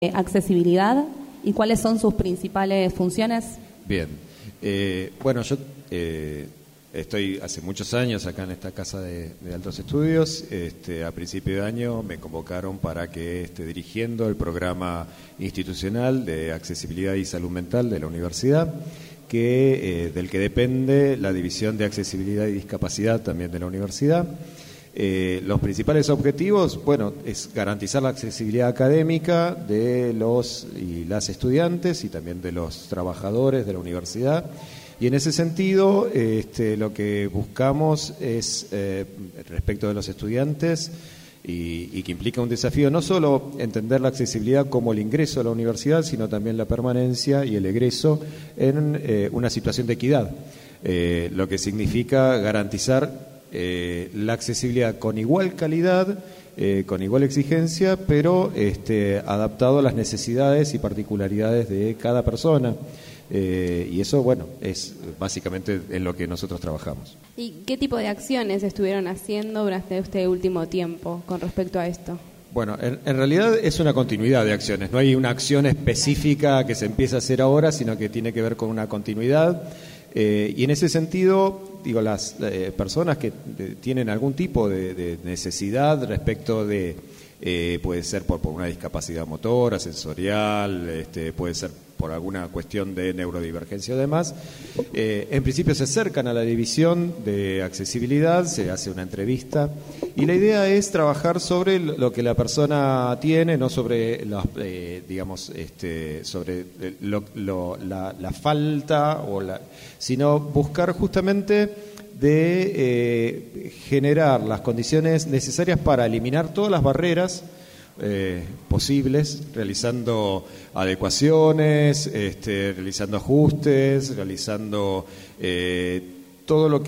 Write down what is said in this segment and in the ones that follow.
accesibilidad y cuáles son sus principales funciones? Bien. Bueno, yo estoy hace muchos años acá en esta casa de altos estudios. A principio de año me convocaron para que esté dirigiendo el programa institucional de accesibilidad y salud mental de la universidad, del que depende la división de accesibilidad y discapacidad también de la universidad. Los principales objetivos, bueno, es garantizar la accesibilidad académica de los y las estudiantes y también de los trabajadores de la universidad. Y en ese sentido, lo que buscamos es, respecto de los estudiantes, y que implica un desafío, no solo entender la accesibilidad como el ingreso a la universidad, sino también la permanencia y el egreso en una situación de equidad, lo que significa garantizar la accesibilidad con igual calidad, con igual exigencia, pero adaptado a las necesidades y particularidades de cada persona. Y eso, bueno, es básicamente en lo que nosotros trabajamos. ¿Y qué tipo de acciones estuvieron haciendo durante este último tiempo con respecto a esto? Bueno, en realidad es una continuidad de acciones. No hay una acción específica que se empiece a hacer ahora, sino que tiene que ver con una continuidad. Y en ese sentido, digo, las personas que tienen algún tipo de necesidad respecto de, puede ser por una discapacidad motora, sensorial, puede ser por alguna cuestión de neurodivergencia o demás, en principio se acercan a la división de accesibilidad, se hace una entrevista y la idea es trabajar sobre lo que la persona tiene, no sobre sobre la falta sino buscar justamente de generar las condiciones necesarias para eliminar todas las barreras posibles, realizando adecuaciones, realizando ajustes, realizando todo lo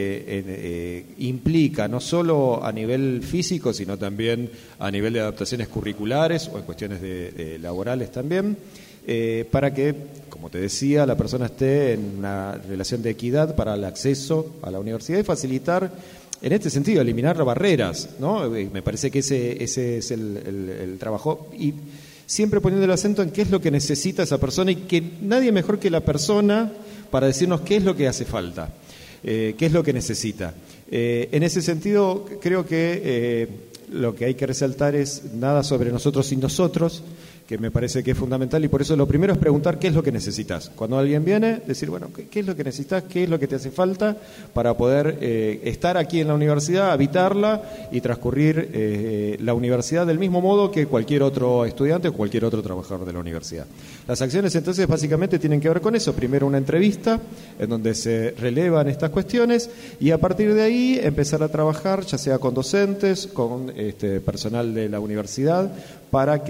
que implica, no solo a nivel físico, sino también a nivel de adaptaciones curriculares o en cuestiones laborales también, para que, como te decía, la persona esté en una relación de equidad para el acceso a la universidad y facilitar, en este sentido, eliminar barreras, ¿no? Me parece que ese es el trabajo, y siempre poniendo el acento en qué es lo que necesita esa persona y que nadie mejor que la persona para decirnos qué es lo que hace falta, qué es lo que necesita. En ese sentido, creo que lo que hay que resaltar es nada sobre nosotros sin nosotros, que me parece que es fundamental, y por eso lo primero es preguntar qué es lo que necesitas. Cuando alguien viene, decir, bueno, ¿qué es lo que necesitas? ¿Qué es lo que te hace falta para poder estar aquí en la universidad, habitarla y transcurrir la universidad del mismo modo que cualquier otro estudiante o cualquier otro trabajador de la universidad? Las acciones entonces básicamente tienen que ver con eso. Primero una entrevista en donde se relevan estas cuestiones y a partir de ahí empezar a trabajar, ya sea con docentes, con personal de la universidad, para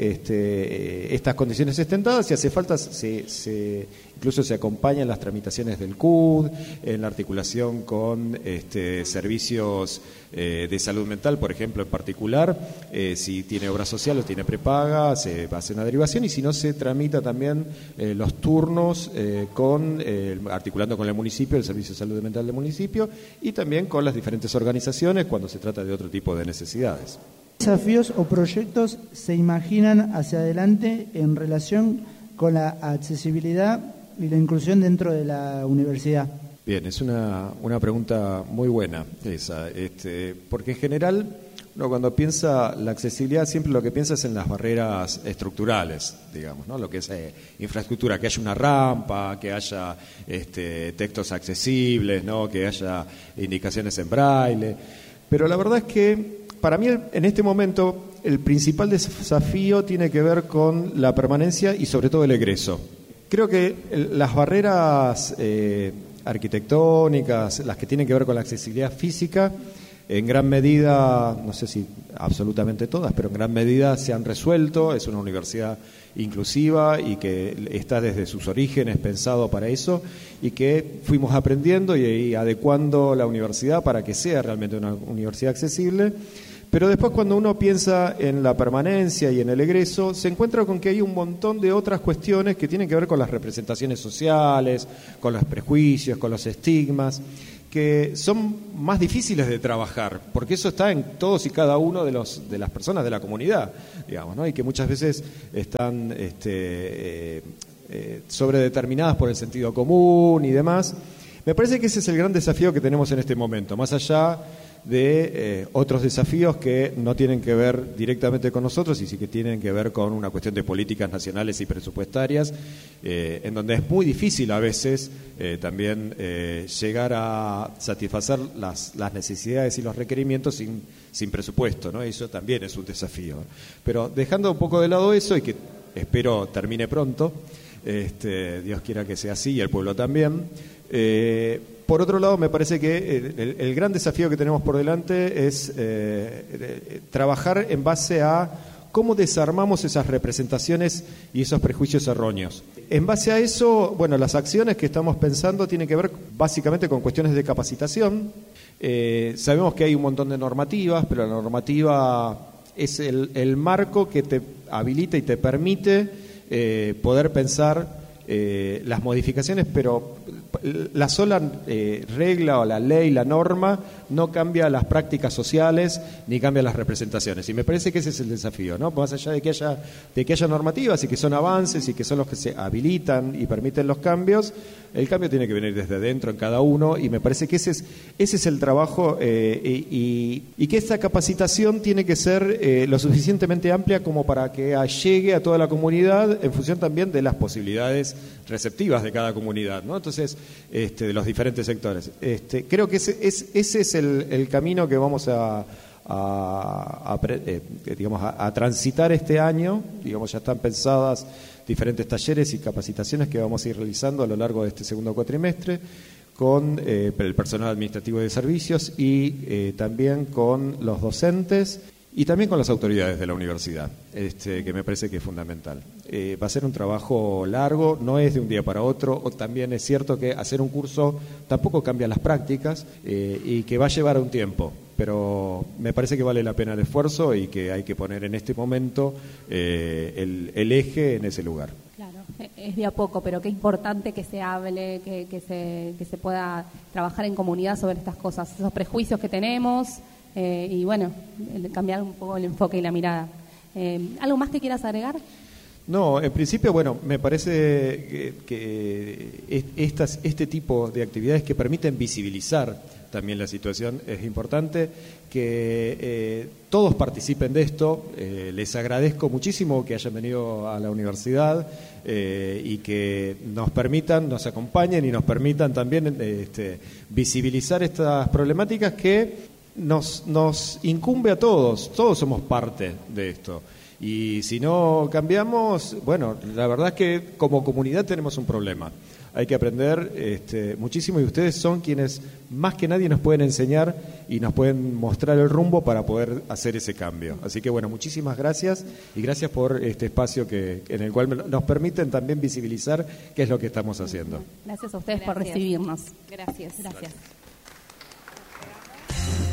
que estas condiciones estén dadas. Si hace falta, incluso se acompañan las tramitaciones del CUD, en la articulación con servicios de salud mental, por ejemplo, en particular, si tiene obra social o tiene prepaga, se hace una derivación, y si no, se tramita también los turnos articulando con el municipio, el Servicio de Salud Mental del municipio, y también con las diferentes organizaciones cuando se trata de otro tipo de necesidades. ¿Desafíos o proyectos se imaginan hacia adelante en relación con la accesibilidad y la inclusión dentro de la universidad? Bien, es una pregunta muy buena esa, porque en general uno cuando piensa la accesibilidad siempre lo que piensa es en las barreras estructurales, digamos, ¿no? Lo que es infraestructura, que haya una rampa, que haya textos accesibles, ¿no? Que haya indicaciones en braille, pero la verdad es que para mí, en este momento, el principal desafío tiene que ver con la permanencia y sobre todo el egreso. Creo que las barreras arquitectónicas, las que tienen que ver con la accesibilidad física, en gran medida, no sé si absolutamente todas, pero en gran medida se han resuelto. Es una universidad inclusiva y que está desde sus orígenes pensado para eso, y que fuimos aprendiendo y adecuando la universidad para que sea realmente una universidad accesible. Pero después, cuando uno piensa en la permanencia y en el egreso, se encuentra con que hay un montón de otras cuestiones que tienen que ver con las representaciones sociales, con los prejuicios, con los estigmas, que son más difíciles de trabajar, porque eso está en todos y cada uno de las personas de la comunidad, digamos, ¿no? Y que muchas veces están sobredeterminadas por el sentido común y demás. Me parece que ese es el gran desafío que tenemos en este momento, más allá de otros desafíos que no tienen que ver directamente con nosotros y sí que tienen que ver con una cuestión de políticas nacionales y presupuestarias, en donde es muy difícil a veces también llegar a satisfacer las necesidades y los requerimientos sin presupuesto, ¿no? Eso también es un desafío. Pero dejando un poco de lado eso, y que espero termine pronto, Dios quiera que sea así y el pueblo también. Por otro lado, me parece que el gran desafío que tenemos por delante es trabajar en base a cómo desarmamos esas representaciones y esos prejuicios erróneos. En base a eso, bueno, las acciones que estamos pensando tienen que ver básicamente con cuestiones de capacitación. Sabemos que hay un montón de normativas, pero la normativa es el marco que te habilita y te permite poder pensar las modificaciones, pero la sola regla o la ley, la norma, no cambia las prácticas sociales ni cambia las representaciones. Y me parece que ese es el desafío, ¿no? Más allá de que haya normativas y que son avances y que son los que se habilitan y permiten los cambios, el cambio tiene que venir desde dentro en cada uno, y me parece que ese es el trabajo, y que esta capacitación tiene que ser lo suficientemente amplia como para que llegue a toda la comunidad en función también de las posibilidades receptivas de cada comunidad, ¿no? Entonces, de los diferentes sectores. Creo que ese es el camino que vamos a transitar este año. Digamos, ya están pensadas diferentes talleres y capacitaciones que vamos a ir realizando a lo largo de este segundo cuatrimestre con el personal administrativo de servicios y también con los docentes y también con las autoridades de la universidad, que me parece que es fundamental. Va a ser un trabajo largo, no es de un día para otro, o también es cierto que hacer un curso tampoco cambia las prácticas y que va a llevar un tiempo, pero me parece que vale la pena el esfuerzo y que hay que poner en este momento el eje en ese lugar. Claro, es de a poco, pero qué importante que se hable, que se pueda trabajar en comunidad sobre estas cosas, esos prejuicios que tenemos. Y bueno, cambiar un poco el enfoque y la mirada. ¿Algo más que quieras agregar? No, en principio, bueno, me parece que este tipo de actividades que permiten visibilizar también la situación es importante, que todos participen de esto. Les agradezco muchísimo que hayan venido a la universidad y que nos acompañen y nos permitan también visibilizar estas problemáticas que nos incumbe a todos somos parte de esto. Y si no cambiamos, bueno, la verdad es que como comunidad tenemos un problema. Hay que aprender muchísimo, y ustedes son quienes más que nadie nos pueden enseñar y nos pueden mostrar el rumbo para poder hacer ese cambio. Así que bueno, muchísimas gracias, y gracias por este espacio en el cual nos permiten también visibilizar qué es lo que estamos haciendo. Gracias a ustedes por recibirnos. Gracias. Gracias.